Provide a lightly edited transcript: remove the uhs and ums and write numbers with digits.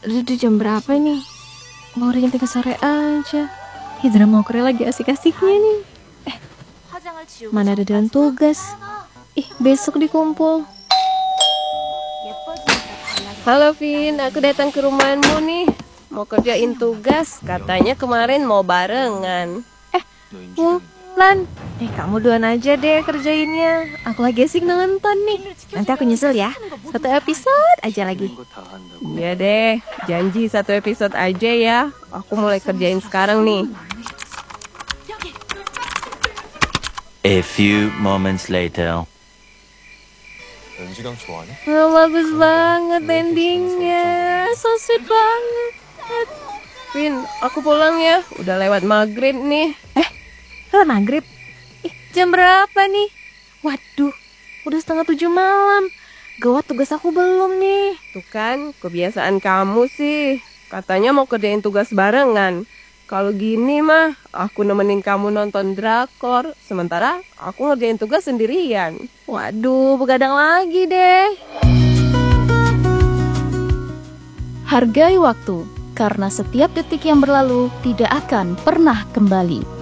Udah jam berapa nih? Mau jam 3 sore aja. Drama Korea lagi asik-asiknya nih. Mana ada dalam tugas. Besok dikumpul. Halo Vin, aku datang ke rumahmu nih. Mau kerjain tugas, katanya kemarin mau barengan. Wulan, kamu duluan aja deh kerjainnya. Aku lagi asik nonton nih. Nanti aku nyusul ya. 1 episode aja lagi. Iya deh, janji 1 episode aja ya. Aku mulai kerjain sekarang nih. A few moments later. Bagus banget endingnya. So sweet banget. Vin, aku pulang ya. Udah lewat maghrib nih. Lewat maghrib? Jam berapa nih? Waduh, udah 6:30 malam. Gawat, tugas aku belum nih. Tuh kan, kebiasaan kamu sih. Katanya mau kerjain tugas barengan. Kalau gini mah, aku nemenin kamu nonton drakor. Sementara aku ngerjain tugas sendirian. Waduh, begadang lagi deh. Hargai waktu, karena setiap detik yang berlalu tidak akan pernah kembali.